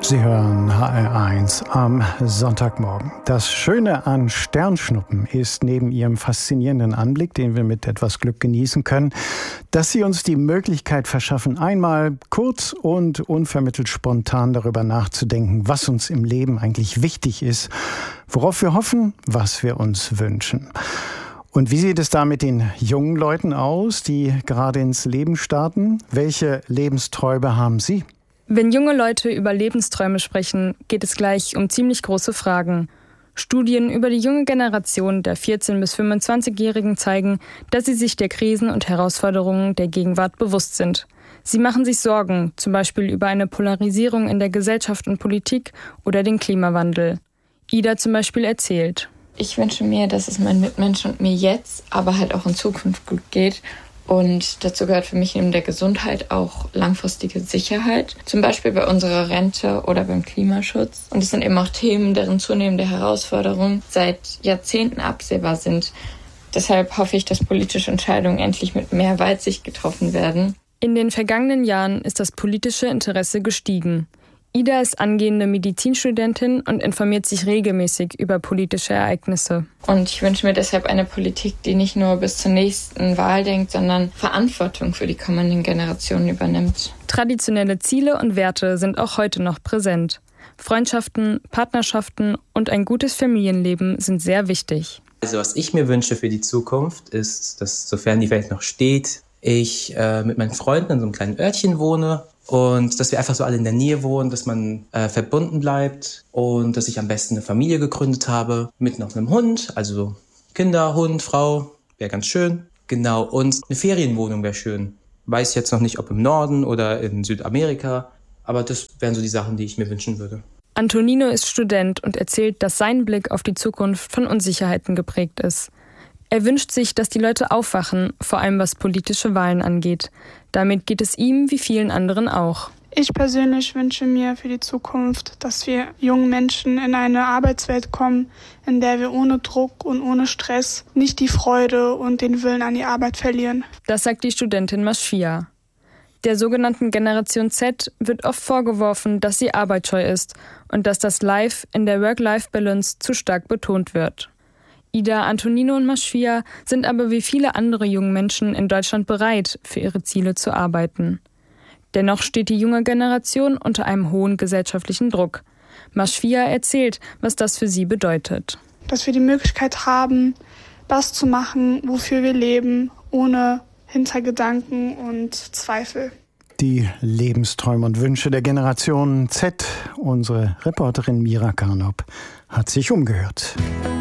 Sie hören HR1 am Sonntagmorgen. Das Schöne an Sternschnuppen ist neben ihrem faszinierenden Anblick, den wir mit etwas Glück genießen können, dass sie uns die Möglichkeit verschaffen, einmal kurz und unvermittelt spontan darüber nachzudenken, was uns im Leben eigentlich wichtig ist, worauf wir hoffen, was wir uns wünschen. Und wie sieht es da mit den jungen Leuten aus, die gerade ins Leben starten? Welche Lebensträume haben Sie? Wenn junge Leute über Lebensträume sprechen, geht es gleich um ziemlich große Fragen. Studien über die junge Generation der 14- bis 25-Jährigen zeigen, dass sie sich der Krisen und Herausforderungen der Gegenwart bewusst sind. Sie machen sich Sorgen, zum Beispiel über eine Polarisierung in der Gesellschaft und Politik oder den Klimawandel. Ida zum Beispiel erzählt: Ich wünsche mir, dass es meinen Mitmenschen und mir jetzt, aber halt auch in Zukunft gut geht. Und dazu gehört für mich neben der Gesundheit auch langfristige Sicherheit, zum Beispiel bei unserer Rente oder beim Klimaschutz. Und es sind eben auch Themen, deren zunehmende Herausforderungen seit Jahrzehnten absehbar sind. Deshalb hoffe ich, dass politische Entscheidungen endlich mit mehr Weitsicht getroffen werden. In den vergangenen Jahren ist das politische Interesse gestiegen. Ida ist angehende Medizinstudentin und informiert sich regelmäßig über politische Ereignisse. Und ich wünsche mir deshalb eine Politik, die nicht nur bis zur nächsten Wahl denkt, sondern Verantwortung für die kommenden Generationen übernimmt. Traditionelle Ziele und Werte sind auch heute noch präsent. Freundschaften, Partnerschaften und ein gutes Familienleben sind sehr wichtig. Also was ich mir wünsche für die Zukunft ist, dass, sofern die Welt noch steht, ich mit meinen Freunden in so einem kleinen Örtchen wohne. Und dass wir einfach so alle in der Nähe wohnen, dass man verbunden bleibt und dass ich am besten eine Familie gegründet habe mit noch einem Hund, also Kinder, Hund, Frau, wäre ganz schön. Genau, und eine Ferienwohnung wäre schön. Weiß jetzt noch nicht, ob im Norden oder in Südamerika, aber das wären so die Sachen, die ich mir wünschen würde. Antonino ist Student und erzählt, dass sein Blick auf die Zukunft von Unsicherheiten geprägt ist. Er wünscht sich, dass die Leute aufwachen, vor allem was politische Wahlen angeht. Damit geht es ihm wie vielen anderen auch. Ich persönlich wünsche mir für die Zukunft, dass wir jungen Menschen in eine Arbeitswelt kommen, in der wir ohne Druck und ohne Stress nicht die Freude und den Willen an die Arbeit verlieren. Das sagt die Studentin Maschfia. Der sogenannten Generation Z wird oft vorgeworfen, dass sie arbeitsscheu ist und dass das Life in der Work-Life-Balance zu stark betont wird. Ida, Antonino und Maschfia sind aber wie viele andere junge Menschen in Deutschland bereit, für ihre Ziele zu arbeiten. Dennoch steht die junge Generation unter einem hohen gesellschaftlichen Druck. Maschfia erzählt, was das für sie bedeutet. Dass wir die Möglichkeit haben, das zu machen, wofür wir leben, ohne Hintergedanken und Zweifel. Die Lebensträume und Wünsche der Generation Z. Unsere Reporterin Mira Karnop hat sich umgehört.